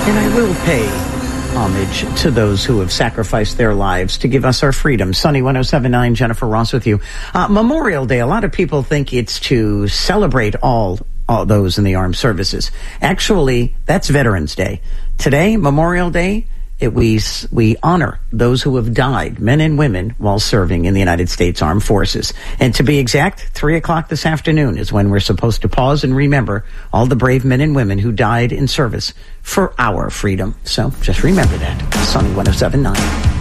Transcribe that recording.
And I will pay homage to those who have sacrificed their lives to give us our freedom. Sunny 107.9, Jennifer Ross with you. Memorial Day, a lot of people think it's to celebrate all those in the armed services. Actually, that's Veterans Day. Today, Memorial Day, we honor those who have died, men and women, while serving in the United States Armed Forces. And to be exact, 3 o'clock this afternoon is when we're supposed to pause and remember all the brave men and women who died in service for our freedom. So just remember that. Sunny 107.9.